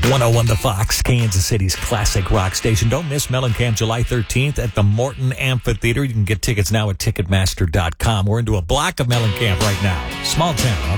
101 The Fox, Kansas City's classic rock station. Don't miss Mellencamp July 13th at the Morton Amphitheater. You can get tickets now at Ticketmaster.com. We're into a block of Mellencamp right now. Small town.